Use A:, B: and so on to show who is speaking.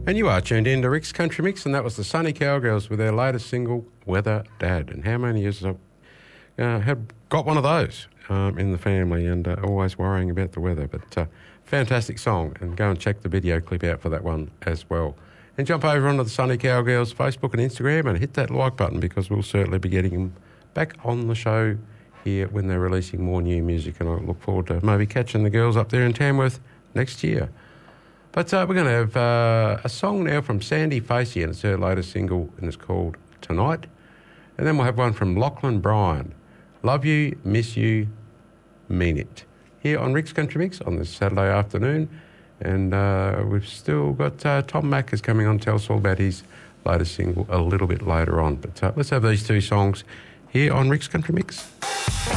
A: And you are tuned in to Rick's Country Mix, and that was the Sunny Cowgirls with their latest single, Weather Dad. And how many years have got one of those in the family and always worrying about the weather. But fantastic song, and go and check the video clip out for that one as well. And jump over onto the Sunny Cowgirls Facebook and Instagram and hit that like button, because we'll certainly be getting them back on the show here when they're releasing more new music. And I look forward to maybe catching the girls up there in Tamworth next year. But we're going to have a song now from Sandy Facey, and it's her latest single, and it's called Tonight. And then we'll have one from Lachlan Bryan, Love You, Miss You, Mean It, here on Rick's Country Mix on this Saturday afternoon. And we've still got Tom Mack is coming on to tell us all about his latest single a little bit later on. But let's have these two songs here on Rick's Country Mix.